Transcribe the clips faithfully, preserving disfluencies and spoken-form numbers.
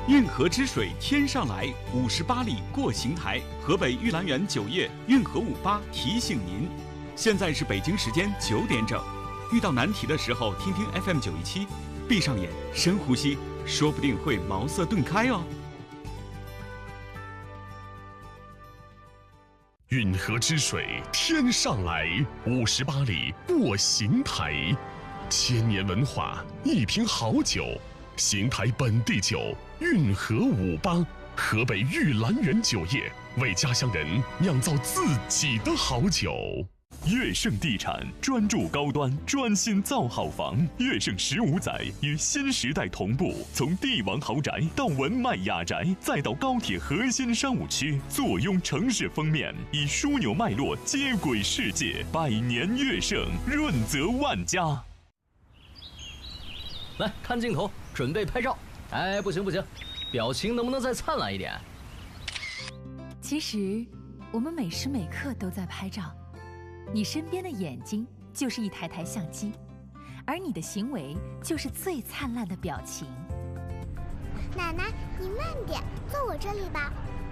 运河之水天上来，五十八里过邢台。河北玉兰园酒业运河五八提醒您，现在是北京时间九点整。遇到难题的时候，听听 F M 九一七，闭上眼，深呼吸，说不定会茅塞顿开哦。 运河之水天上来，五十八里过邢台。千年文化，一瓶好酒。邢台本地酒，运河五八，河北玉兰园酒业为家乡人酿造自己的好酒。 悦盛地产专注高端，专心造好房。悦盛十五载与新时代同步，从帝王豪宅到文脉雅宅，再到高铁核心商务区，坐拥城市封面，以枢纽脉络接轨世界。百年悦盛，润泽万家。 来看镜头，准备拍照。哎，不行不行，表情能不能再灿烂一点？ 其实，我们每时每刻都在拍照。你身边的眼睛就是一台台相机，而你的行为就是最灿烂的表情。 奶奶，你慢点，坐我这里吧。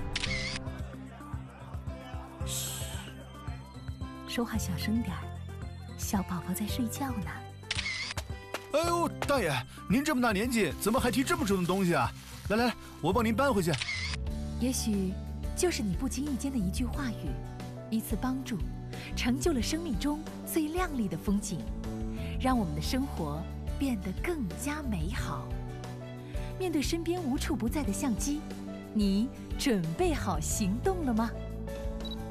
嘘，说话小声点儿，小宝宝在睡觉呢。 哎呦，大爷，您这么大年纪，怎么还提这么重的东西啊？来来来，我帮您搬回去。 也许就是你不经意间的一句话语，一次帮助，成就了生命中最亮丽的风景，让我们的生活变得更加美好。面对身边无处不在的相机，你准备好行动了吗？